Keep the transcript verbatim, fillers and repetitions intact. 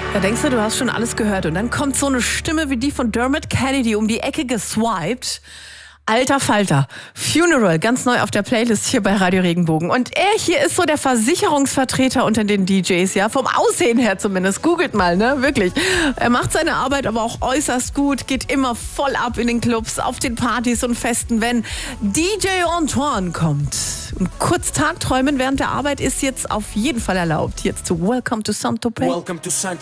Da denkst du, du hast schon alles gehört und dann kommt so eine Stimme wie die von Dermot Kennedy um die Ecke geswiped. Alter Falter, Funeral, ganz neu auf der Playlist hier bei Radio Regenbogen. Und er hier ist so der Versicherungsvertreter unter den D Js, ja, vom Aussehen her zumindest. Googelt mal, ne, wirklich. Er macht seine Arbeit aber auch äußerst gut, geht immer voll ab in den Clubs, auf den Partys und Festen, wenn D J Antoine kommt. Und kurz Tagträumen während der Arbeit ist jetzt auf jeden Fall erlaubt. Jetzt zu Welcome to Saint-Tropez. Welcome to Saint